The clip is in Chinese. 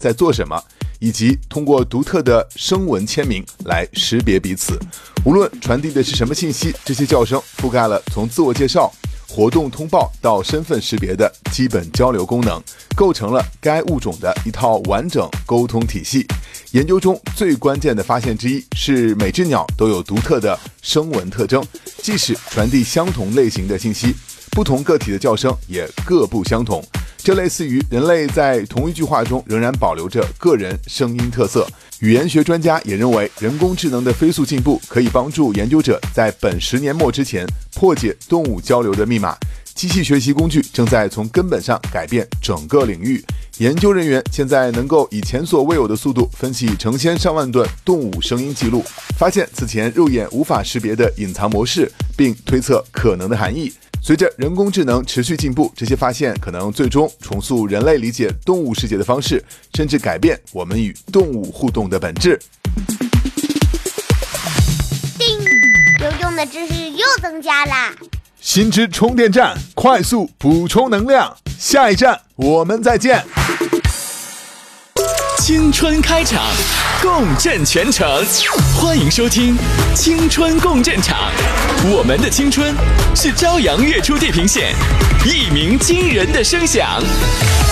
在做什么，以及通过独特的声纹签名来识别彼此。无论传递的是什么信息，这些叫声覆盖了从自我介绍、活动通报到身份识别的基本交流功能，构成了该物种的一套完整沟通体系。研究中最关键的发现之一是，每只鸟都有独特的声纹特征，即使传递相同类型的信息，不同个体的叫声也各不相同。这类似于人类在同一句话中仍然保留着个人声音特色。语言学专家也认为，人工智能的飞速进步可以帮助研究者在本10年末之前破解动物交流的密码。机器学习工具正在从根本上改变整个领域。研究人员现在能够以前所未有的速度分析成千上万段动物声音记录，发现此前肉眼无法识别的隐藏模式，并推测可能的含义。随着人工智能持续进步，这些发现可能最终重塑人类理解动物世界的方式，甚至改变我们与动物互动的本质。 叮，有用的知识又增加啦！ 新知充电站，快速补充能量。下一站我们再见。 青春开场，共振全城，欢迎收听青春共振场。我们的青春是朝阳月出地平线，一鸣惊人的声响。